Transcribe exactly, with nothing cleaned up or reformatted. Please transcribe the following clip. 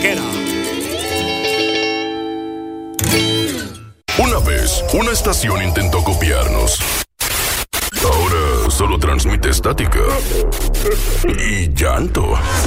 vaquera. Una vez, una estación intentó copiarnos. Ahora solo transmite estática y llanto.